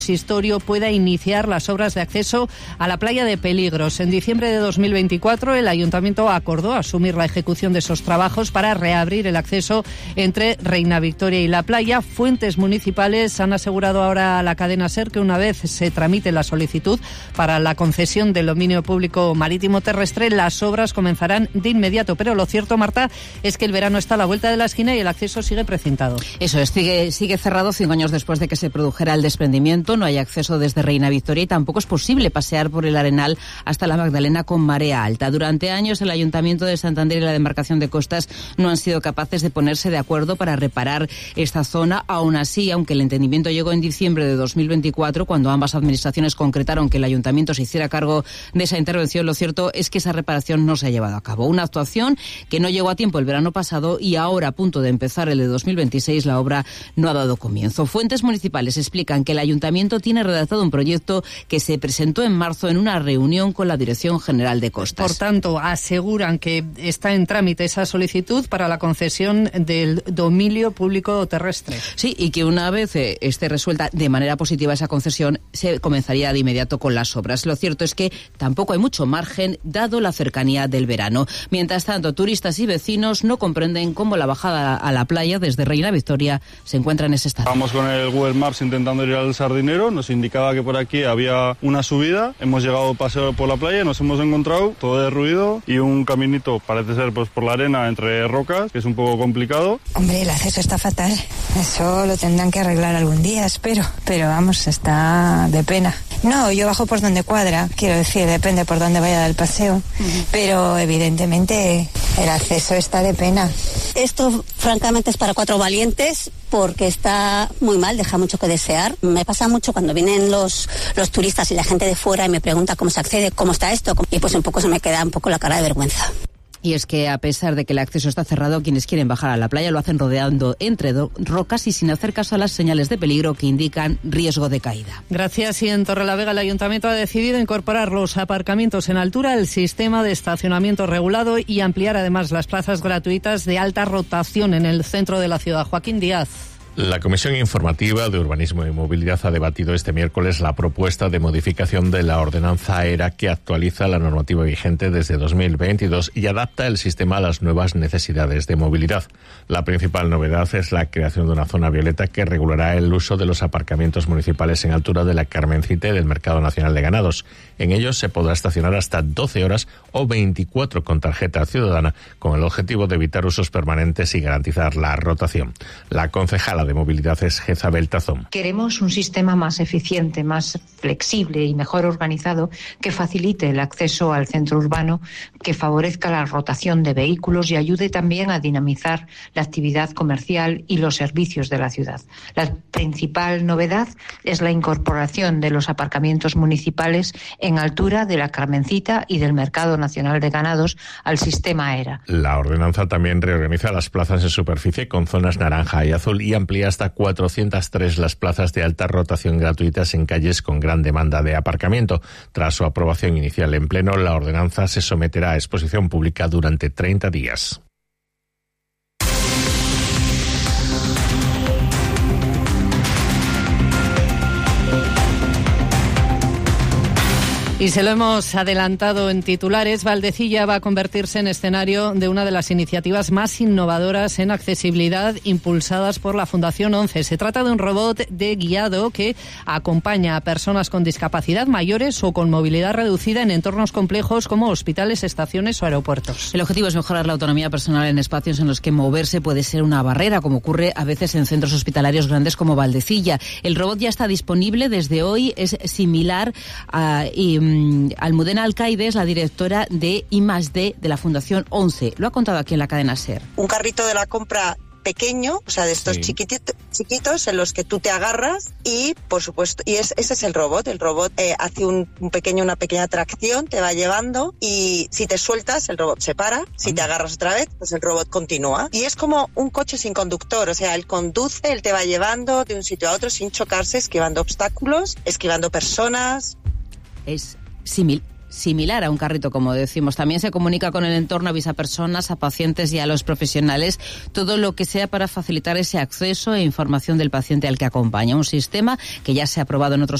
consistorio pueda iniciar las obras de acceso a la playa de Peligros. En diciembre de 2024 el Ayuntamiento acordó asumir la ejecución de esos trabajos para reabrir el acceso entre Reina Victoria y la playa. Fuentes municipales han asegurado ahora a la cadena SER que una vez se tramite la solicitud para la concesión del dominio público marítimo terrestre, las obras comenzarán de inmediato. Pero lo cierto, Marta, es que el verano está a la vuelta de la esquina y el acceso sigue precintado. Eso es, sigue cerrado 5 años después de que se produjera el desprendimiento. No hay acceso desde Reina Victoria y tampoco es posible pasear por el Arenal hasta la Magdalena con marea alta. Durante años el Ayuntamiento de Santander y la demarcación de Costas no han sido capaces de ponerse de acuerdo para reparar esta zona. Aún así, aunque el entendimiento llegó en diciembre de 2024, cuando ambas administraciones concretaron que el Ayuntamiento se hiciera cargo de esa intervención, lo cierto es que esa reparación no se ha llevado a cabo. Una actuación que no llegó a tiempo el verano pasado y ahora, a punto de empezar el de 2026, la obra no ha dado comienzo. Fuentes municipales explican que el Ayuntamiento tiene redactado un proyecto que se presentó en marzo en una reunión con la Dirección General de Costas. Por tanto, aseguran que está en trámite esa solicitud para la concesión del dominio público terrestre. Sí, y que una vez esté resuelta de manera positiva esa concesión, se comenzaría de inmediato con las obras. Lo cierto es que tampoco hay mucho margen, dado la cercanía del verano. Mientras tanto, turistas y vecinos no comprenden cómo la bajada a la playa desde Reina Victoria se encuentra en ese estado. Vamos con el Google Maps intentando ir al Sardinero. Nos indicaba que por aquí había una subida. Hemos llegado paseo por la playa, nos hemos encontrado todo derruido y un caminito, parece ser pues por la arena entre rocas, que es un poco complicado. Hombre, el acceso está fatal. Eso lo tendrán que arreglar algún día, espero. Pero vamos, está de pena. No, yo bajo por donde cuadra, quiero decir, depende por dónde vaya del paseo. Pero evidentemente el acceso está de pena. Esto francamente es para 4 valientes porque está muy mal, deja mucho que desear. Me pasa mucho cuando vienen los turistas y la gente de fuera y me pregunta cómo se accede, cómo está esto, y pues un poco se me queda un poco la cara de vergüenza. Y es que a pesar de que el acceso está cerrado, quienes quieren bajar a la playa lo hacen rodeando entre rocas y sin hacer caso a las señales de peligro que indican riesgo de caída. Gracias. Y en Torrelavega el Ayuntamiento ha decidido incorporar los aparcamientos en altura al sistema de estacionamiento regulado y ampliar además las plazas gratuitas de alta rotación en el centro de la ciudad. Joaquín Díaz. La Comisión Informativa de Urbanismo y Movilidad ha debatido este miércoles la propuesta de modificación de la ordenanza ERA que actualiza la normativa vigente desde 2022 y adapta el sistema a las nuevas necesidades de movilidad. La principal novedad es la creación de una zona violeta que regulará el uso de los aparcamientos municipales en altura de la Carmencita y del Mercado Nacional de Ganados. En ellos se podrá estacionar hasta 12 horas o 24 con tarjeta ciudadana, con el objetivo de evitar usos permanentes y garantizar la rotación. La concejala de Movilidad es Jezabel Tazón. Queremos un sistema más eficiente, más flexible y mejor organizado que facilite el acceso al centro urbano, que favorezca la rotación de vehículos y ayude también a dinamizar la actividad comercial y los servicios de la ciudad. La principal novedad es la incorporación de los aparcamientos municipales en altura de la Carmencita y del Mercado Nacional de Ganados al sistema ERA. La ordenanza también reorganiza las plazas en superficie con zonas naranja y azul y amplía hasta 403 las plazas de alta rotación gratuitas en calles con gran demanda de aparcamiento. Tras su aprobación inicial en pleno, la ordenanza se someterá a exposición pública durante 30 días. Y se lo hemos adelantado en titulares, Valdecilla va a convertirse en escenario de una de las iniciativas más innovadoras en accesibilidad impulsadas por la Fundación 11. Se trata de un robot de guiado que acompaña a personas con discapacidad, mayores o con movilidad reducida en entornos complejos como hospitales, estaciones o aeropuertos. El objetivo es mejorar la autonomía personal en espacios en los que moverse puede ser una barrera, como ocurre a veces en centros hospitalarios grandes como Valdecilla. El robot ya está disponible desde hoy, es similar a Almudena Alcaide es la directora de I+D de la Fundación 11. Lo ha contado aquí en la cadena SER. Un carrito de la compra pequeño, o sea, de estos chiquitos en los que tú te agarras y, por supuesto, y ese es el robot. El robot hace una pequeña tracción, te va llevando y si te sueltas, el robot se para. Si te agarras otra vez, pues el robot continúa. Y es como un coche sin conductor, o sea, él conduce, él te va llevando de un sitio a otro sin chocarse, esquivando obstáculos, esquivando personas. Es similar a un carrito, como decimos. También se comunica con el entorno, avisa a personas, a pacientes y a los profesionales todo lo que sea para facilitar ese acceso e información del paciente al que acompaña. Un sistema que ya se ha aprobado en otros